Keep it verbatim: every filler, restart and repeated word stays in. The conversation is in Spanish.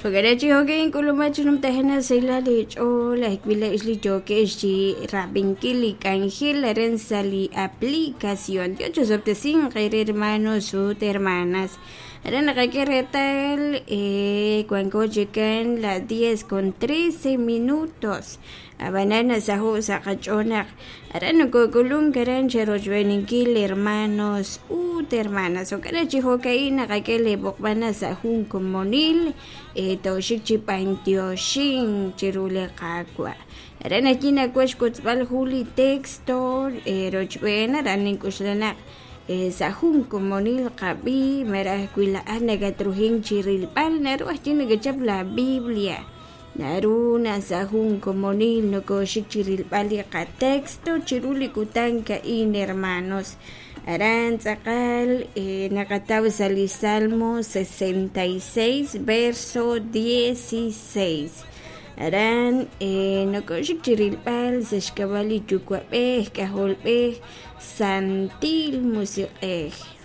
Pagarachi hoke inkulumachunum tahena silali chola hikvila isli choke shi rabinkili kanjil rensali aplicación. Yo chusopte sin hermanos su hermanas. Eran requeretal eh, cuando llegan las diez con trece minutos. A banana sajo sacachona. Eran coculum garan cherojveninkil hermanos u hermanas. O carachi hokeina kakele bokbana sahun comunil. Eh, Toshik chipantioshin chirule kakwa. Eran aquí na kushkutzbal huli texto. Eh, rojvena ranin kushlanak. Sahun comunil kabi merah kuila anagatruhin chirilpal naru achina gachap la Biblia naru na sahun comunil no koshik chirilpal ka texto chiruli kutanka in hermanos aran sakal eh, nakataw sa Salmo sesenta y seis verso dieciséis. Aran eh, no koshik chirilpal sa shkabali chukwape kaholpe santil musique.